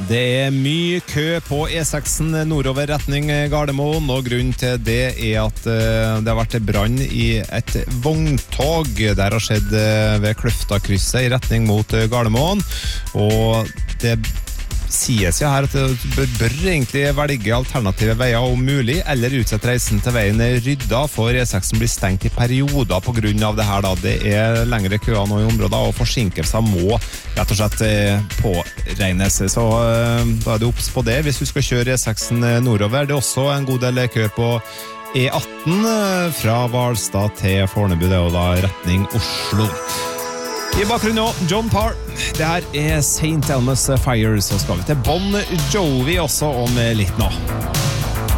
Det mye kø på E6 nordover retning Gardermoen, og grunnen til det at det har vært brann i et vogntog. Der har skjedd ved Kløfta-krysset i retning mot Gardermoen, og det sies jo her at du bør egentlig velge alternative veier om mulig, eller utsette reisen til veien rydda, for E6 blir stengt i perioder på grunn av det her da. Det lengre køer nå i området, og forsinkelser må rett og slett påregnes. Så da det opps på det hvis du skal kjøre E6 nordover. Det også en god del kø på E18 fra Hvalstad til Fornebu, det da retning Oslo. I bakgrunnen nå, John Parr. Det her St. Elmo's Fire, så skal vi til Bon Jovi også om litt nå.